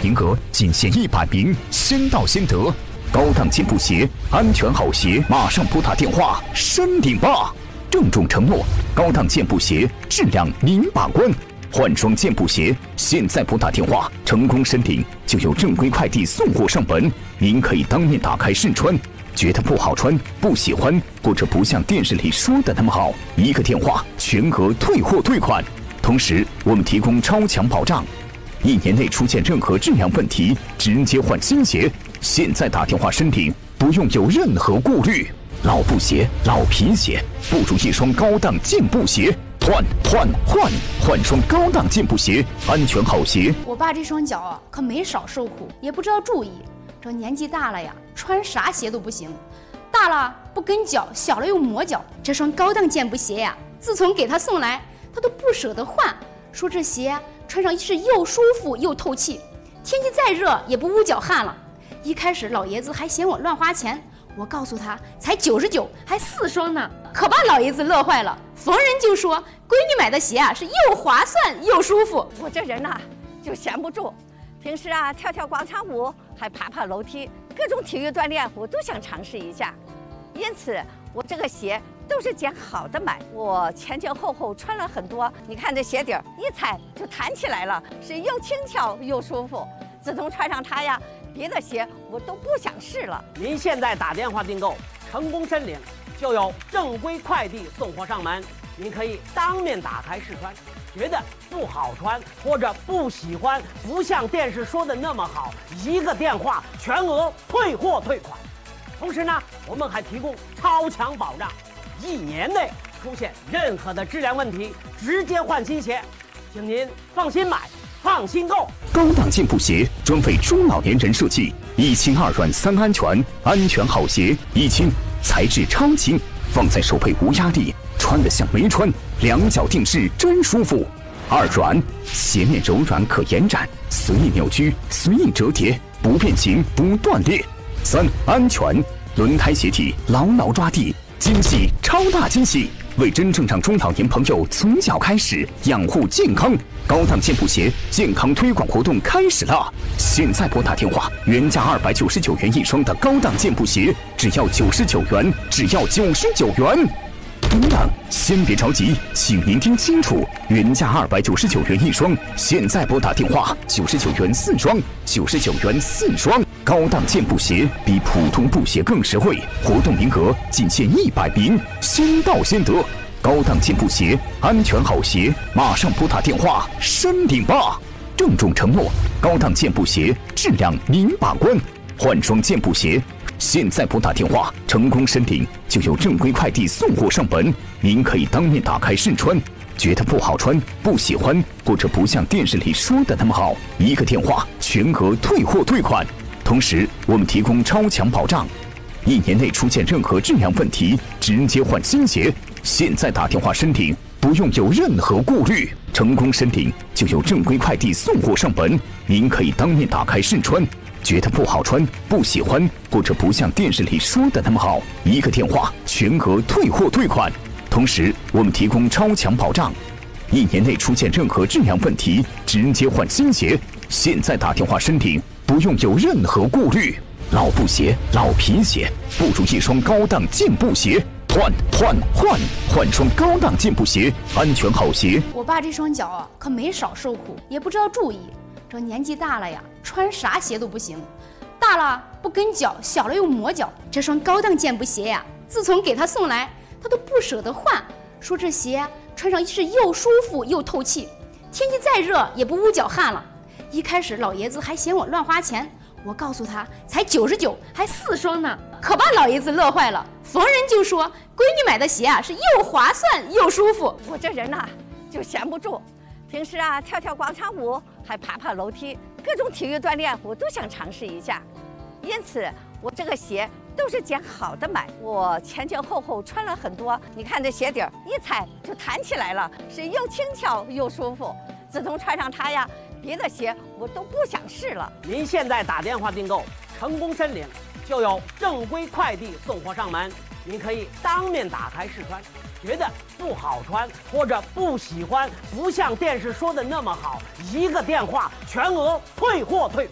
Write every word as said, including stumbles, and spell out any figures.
名额仅限一百名，先到先得。高档健步鞋，安全好鞋，马上拨打电话申领吧！郑重承诺，高档健步鞋质量您把关。换双健步鞋，现在拨打电话，成功申领就有正规快递送货上门。您可以当面打开试穿，觉得不好穿、不喜欢，或者不像电视里说的那么好，一个电话全额退货退款。同时，我们提供超强保障，一年内出现任何质量问题，直接换新鞋。现在打电话申领，不用有任何顾虑。老布鞋、老皮鞋，不如一双高档健步鞋。换换换换双高档健步鞋，安全好鞋。 我爸这双脚啊，可没少受苦，也不知道注意。这年纪大了呀，穿啥鞋都不行。大了不跟脚，小了又磨脚。这双高档健步鞋呀，自从给他送来，他都不舍得换，说这鞋穿上是又舒服又透气，天气再热也不捂脚汗了。一开始老爷子还嫌我乱花钱，我告诉他才九十九，还四双呢，可把老爷子乐坏了。逢人就说闺女买的鞋啊是又划算又舒服。 我这人呐、啊、就闲不住，平时啊跳跳广场舞，还爬爬楼梯，各种体育锻炼我都想尝试一下。因此我这个鞋都是捡好的买，我前前后后穿了很多，你看这鞋底儿一踩就弹起来了，是又轻巧又舒服。自从穿上它呀，别的鞋我都不想试了。 您现在打电话订购，成功申领，就有正规快递送货上门。您可以当面打开试穿，觉得不好穿或者不喜欢，不像电视说的那么好，一个电话全额退货退款。同时呢，我们还提供超强保障，一年内出现任何的质量问题，直接换新鞋。请您放心买，放心购。 高档健步鞋专为中老年人设计，一轻二软三安全，安全好鞋。一轻，材质超轻，放在手背无压力，穿得像没穿，两脚定制真舒服。二软，鞋面柔软可延展，随意扭曲，随意折叠，不变形不断裂。三安全，轮胎鞋体牢牢抓地，精细超大精细。为真正让中老年朋友从脚开始养护健康，高档健步鞋健康推广活动开始了！现在拨打电话，原价二百九十九元一双的高档健步鞋，只要九十九元，只要九十九元。等等，先别着急，请您听清楚，原价二百九十九元一双，现在拨打电话，九十九元四双，九十九元四双。高档健步鞋比普通布鞋更实惠，活动名额仅限一百名，先到先得。高档健步鞋，安全好鞋，马上拨打电话申领吧！郑重承诺，高档健步鞋质量您把关。换双健步鞋，现在拨打电话，成功申领就有正规快递送货上门。您可以当面打开试穿，觉得不好穿、不喜欢，或者不像电视里说的那么好，一个电话全额退货退款。同时，我们提供超强保障，一年内出现任何质量问题，直接换新鞋。现在打电话申领，不用有任何顾虑。成功申领就有正规快递送货上门。您可以当面打开试穿，觉得不好穿、不喜欢，或者不像电视里说的那么好，一个电话全额退货退款。同时，我们提供超强保障，一年内出现任何质量问题，直接换新鞋。现在打电话申领，不用有任何顾虑。老布鞋、老皮鞋，不如一双高档健步鞋。换换换换双高档健步鞋，安全好鞋。 我爸这双脚啊，可没少受苦，也不知道注意。这年纪大了呀，穿啥鞋都不行。大了不跟脚，小了又磨脚。这双高档健步鞋呀，自从给他送来，他都不舍得换，说这鞋穿上是又舒服又透气，天气再热也不捂脚汗了。一开始老爷子还嫌我乱花钱，我告诉他才九十九，还四双呢，可把老爷子乐坏了。逢人就说闺女买的鞋啊是又划算又舒服。 我这人呐、啊、就闲不住，平时啊跳跳广场舞，还爬爬楼梯，各种体育锻炼我都想尝试一下。因此我这个鞋都是捡好的买，我前前后后穿了很多，你看这鞋底儿一踩就弹起来了，是又轻巧又舒服。自从穿上它呀，别的鞋我都不想试了。 您现在打电话订购，成功申领，就有正规快递送货上门。您可以当面打开试穿，觉得不好穿或者不喜欢，不像电视说的那么好，一个电话全额退货退款。